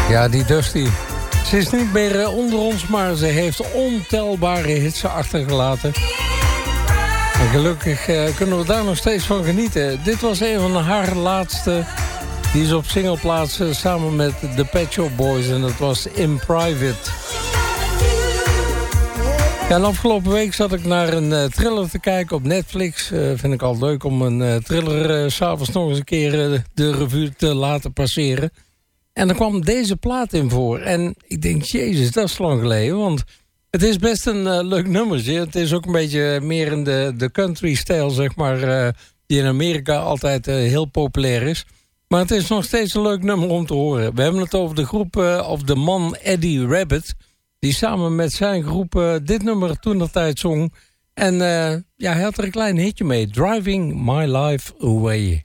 Ja, die Dusty. Ze is niet meer onder ons, maar ze heeft ontelbare hits achtergelaten. En gelukkig kunnen we daar nog steeds van genieten. Dit was een van haar laatste. Die is op single plaatsen samen met The Pet Shop Boys. En dat was In Private. Ja, en afgelopen week zat ik naar een thriller te kijken op Netflix. Vind ik al leuk om een thriller 's avonds nog eens een keer de revue te laten passeren. En dan kwam deze plaat in voor. En ik denk, jezus, dat is lang geleden. Want het is best een leuk nummertje. Het is ook een beetje meer in de country-stijl, zeg maar. Die in Amerika altijd heel populair is. Maar het is nog steeds een leuk nummer om te horen. We hebben het over de groep, of de man Eddie Rabbitt. Die samen met zijn groep dit nummer toentertijd zong. En ja, hij had er een klein hitje mee. Driving My Life Away.